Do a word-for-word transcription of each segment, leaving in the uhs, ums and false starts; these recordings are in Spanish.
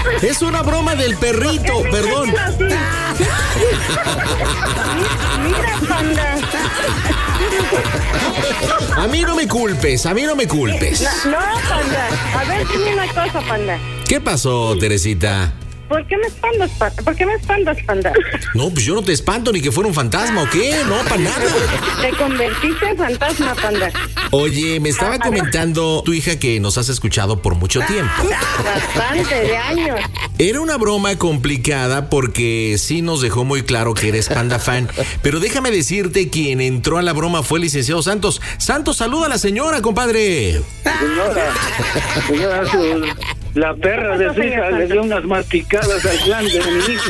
Es una broma del perrito, perdón. Mira, Panda. A mí no me culpes, a mí no me culpes. No, no, Panda. A ver, dime una cosa, Panda. ¿Qué pasó, Teresita? ¿Por qué me espantas, Panda? ¿Por qué me espantas, Panda? No, pues yo no te espanto ni que fuera un fantasma, ¿o qué? No, para nada. Te convertiste en fantasma, Panda. Oye, me estaba comentando tu hija que nos has escuchado por mucho tiempo. Bastante, de años. Era una broma complicada porque sí nos dejó muy claro que eres Panda fan. Pero déjame decirte, quien entró a la broma fue el licenciado Santos. Santos, saluda a la señora, compadre. Señora, señora, su, la perra de su hija le dio unas masticadas al plan de mi hijo.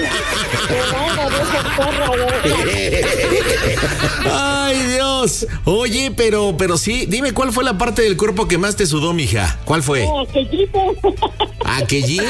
Ay, Dios. Oye, pero, pero sí, dime cuál fue la parte del cuerpo que más te sudó, mija. ¿Cuál fue? ¿Aquellín?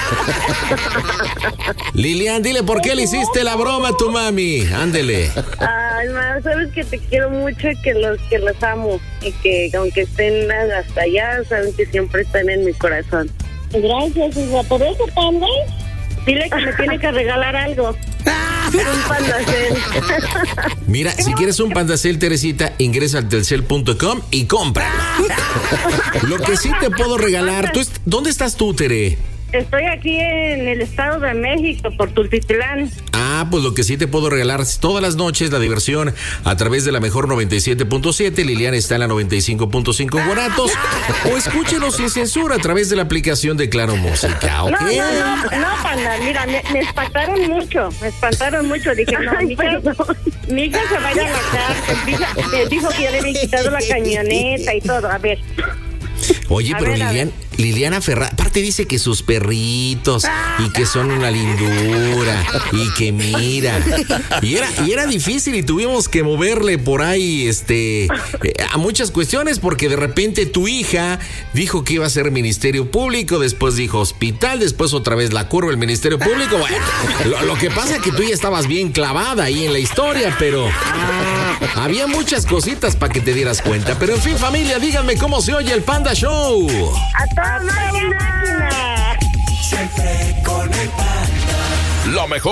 Lilian, dile por qué le hiciste la broma a tu mami. Ándele. Ay, ma, sabes que te quiero mucho y que los, que los amo. Y que aunque estén hasta allá, saben que siempre están en mi corazón. Gracias, hija. ¿Por eso, Panda? Dile que me tiene que regalar algo. Un Pandacel. Mira, si quieres un Pandacel, Teresita, ingresa al telcel punto com y cómpralo. Lo que sí te puedo regalar, ¿tú est- ¿dónde estás tú, Tere? Estoy aquí en el Estado de México, por Tultitlán. Ah, pues lo que sí te puedo regalar es todas las noches la diversión a través de la mejor noventa y siete punto siete. Liliana está en la noventa y cinco punto cinco Guanatos. O escúchenos sin censura a través de la aplicación de Claro Música, ¿ok? No, no, no, no, Panda, mira, me, me espantaron mucho, me espantaron mucho. Dije, no, mi hija, mi hija se va a ir a la cárcel. Dijo, me dijo que ya le habían quitado la camioneta y todo. A ver. Oye, A pero ver, a Lilian, Liliana Ferrari, aparte dice que sus perritos y que son una lindura y que mira. Y era, y era difícil y tuvimos que moverle por ahí este eh, a muchas cuestiones porque de repente tu hija dijo que iba a ser Ministerio Público, después dijo hospital, después otra vez la curva el Ministerio Público. Bueno, lo, lo que pasa es que tú ya estabas bien clavada ahí en la historia, pero había muchas cositas para que te dieras cuenta. Pero en fin, familia, díganme cómo se oye el Panda Show. A toda máquina. Siempre con el Panda. Lo mejor